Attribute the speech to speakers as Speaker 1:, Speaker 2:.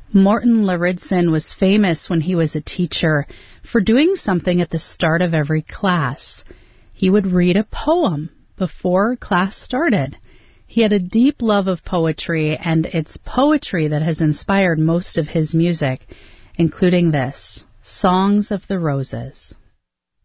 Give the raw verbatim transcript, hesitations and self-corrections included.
Speaker 1: Morton Lauridsen was famous when he was a teacher for doing something at the start of every class. He would read a poem before class started. He had a deep love of poetry, and it's poetry that has inspired most of his music, including this, Songs of the Roses.